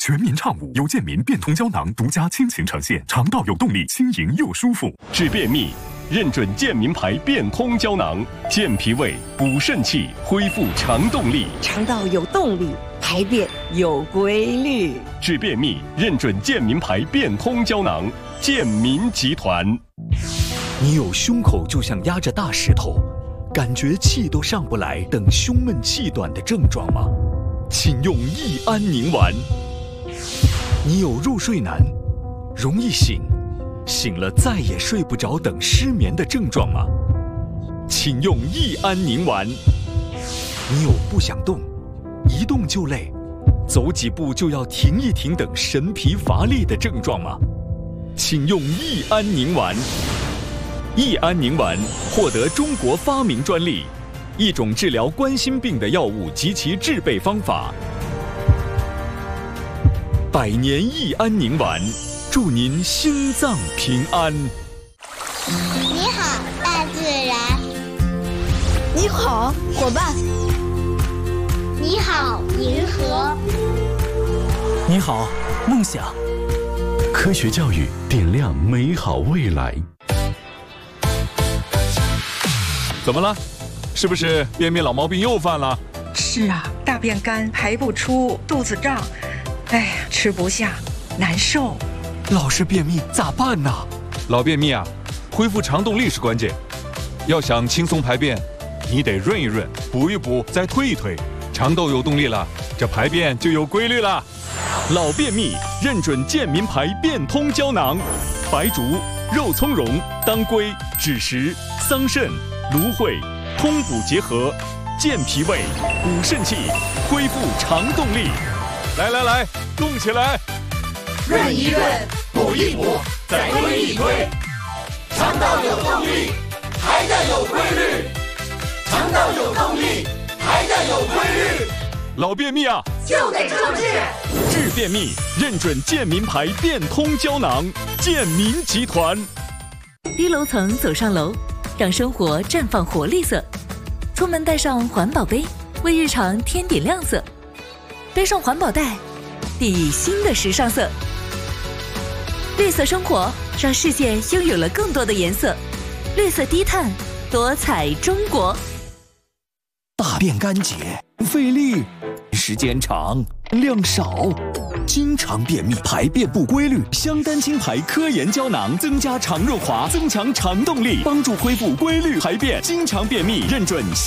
全民畅舞，由健民变通胶囊独家倾情呈现，肠道有动力，轻盈又舒服。 治便秘，认准健民牌变通胶囊，健脾胃，补肾气，恢复肠动力。 肠道有动力，排便有规律。 治便秘，认准健民牌变通胶囊，健民集团。 你有胸口就像压着大石头，感觉气都上不来，等胸闷气短的症状吗？请用益安宁丸。你有入睡难，容易醒，醒了再也睡不着等失眠的症状吗？请用益安宁丸。你有不想动，一动就累，走几步就要停一停等神疲乏力的症状吗？请用益安宁丸。益安宁丸获得中国发明专利，一种治疗冠心病的药物及其制备方法。百年益安宁丸，祝您心脏平安。 你好，大自然。 你好，伙伴。 你好，银河。 你好，梦想。 科学教育点亮美好未来。 怎么了？是不是便秘老毛病又犯了？ 是啊，大便干，排不出，肚子胀，哎呀，吃不下，难受。 老是便秘咋办呢？ 老便秘啊，恢复肠动力是关键。要想轻松排便，你得润一润，补一补，再推一推，肠道有动力了，这排便就有规律了。 老便秘认准健民牌变通胶囊，白术、肉苁蓉、当归、枳实、桑葚、芦荟，通补结合，健脾胃，补肾气，恢复肠动力。 来，动起来！ 润一润，补一补，再推一推，肠道有动力，排便有规律。肠道有动力，排便有规律。 老便秘啊， 就得这么治。 治便秘认准健民牌变通胶囊，健民集团。 低楼层走上楼，让生活绽放活力色。出门带上环保杯，为日常添点亮色。背上环保袋，递以新的时尚色。绿色生活，让世界拥有了更多的颜色。绿色低碳，多彩中国。 大便干结，费力，时间长，量少，经常便秘，排便不规律。香丹青牌科研胶囊增加肠润滑，增强肠动力，帮助恢复规律排便。经常便秘，认准